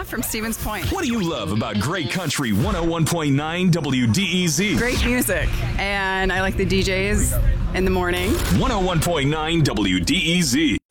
from Stevens Point. What do you love about Great Country 101.9 WDEZ? Great music, and I like the DJs in the morning. 101.9 WDEZ.